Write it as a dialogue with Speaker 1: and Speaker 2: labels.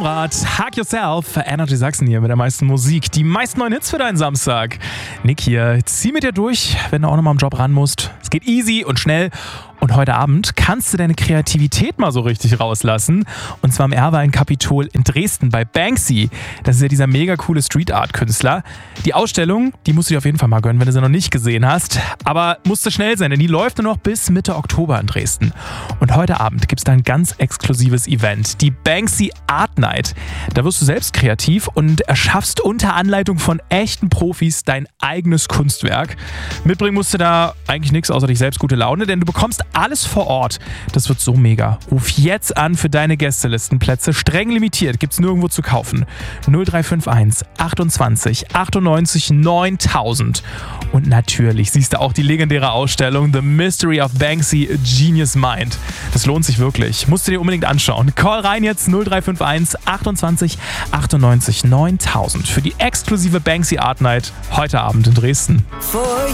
Speaker 1: Konrad, Hug Yourself, Energy Sachsen hier mit der meisten Musik. Die meisten neuen Hits für deinen Samstag. Nick hier, zieh mit dir durch, wenn du auch nochmal am Job ran musst. Es geht easy und schnell. Und heute Abend kannst du deine Kreativität mal so richtig rauslassen. Und zwar im Erlwein-Kapitol in Dresden bei Banksy. Das ist ja dieser mega coole Street-Art-Künstler. Die Ausstellung, die musst du dir auf jeden Fall mal gönnen, wenn du sie noch nicht gesehen hast. Aber musst du schnell sein, denn die läuft nur noch bis Mitte Oktober in Dresden. Und heute Abend gibt es da ein ganz exklusives Event, die Banksy Art Night. Da wirst du selbst kreativ und erschaffst unter Anleitung von echten Profis dein eigenes Kunstwerk. Mitbringen musst du da eigentlich nichts außer dich selbst, gute Laune, denn du bekommst alles vor Ort. Das wird so mega. Ruf jetzt an für deine Gästelistenplätze. Streng limitiert, gibt's nirgendwo zu kaufen. 0351 28 98 9000. Und natürlich siehst du auch die legendäre Ausstellung The Mystery of Banksy, A Genius Mind. Das lohnt sich wirklich. Musst du dir unbedingt anschauen. Call rein jetzt 0351 28 98 9000 für die exklusive Banksy Art Night heute Abend in Dresden.